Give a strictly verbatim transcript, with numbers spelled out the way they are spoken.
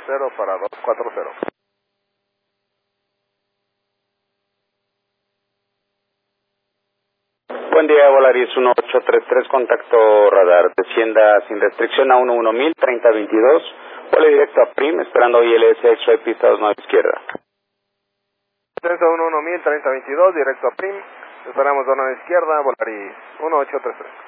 cero para dos cuatro cero. Buen día, Volaris uno ocho tres tres, contacto radar. Descienda sin restricción a uno uno mil, treinta veintidós. Vuele directo a Prim, esperando I L S X-Ray, pista dos nueve izquierda. Descenso uno uno mil, treinta veintidós, directo a Prim. Esperamos dos nueve izquierda, Volaris uno ocho tres tres.